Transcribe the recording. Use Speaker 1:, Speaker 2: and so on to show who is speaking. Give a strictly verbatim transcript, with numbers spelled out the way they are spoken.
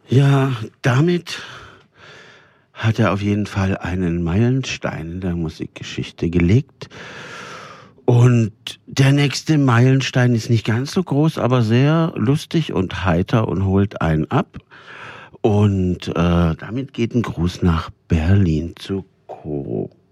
Speaker 1: Ja, damit hat er auf jeden Fall einen Meilenstein in der Musikgeschichte gelegt. Und der nächste Meilenstein ist nicht ganz so groß, aber sehr lustig und heiter und holt einen ab. Und äh, damit geht ein Gruß nach Berlin zu Coro.